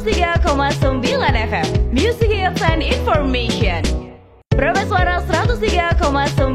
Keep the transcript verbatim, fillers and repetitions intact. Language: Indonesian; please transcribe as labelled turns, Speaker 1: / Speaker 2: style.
Speaker 1: tiga koma sembilan F M Music Hits and Information. Prabeswara seratus tiga koma sembilan